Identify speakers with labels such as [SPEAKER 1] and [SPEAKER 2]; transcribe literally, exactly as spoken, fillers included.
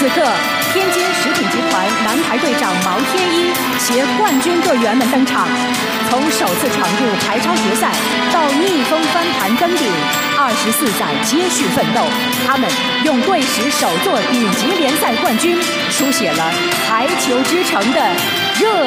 [SPEAKER 1] 此刻，天津食品集团男排队长毛天一携冠军队员们登场。从首次闯入排超决赛到逆风翻盘登顶，二十四载接续奋斗，他们用队史首座顶级联赛冠军，书写了排球之城的热。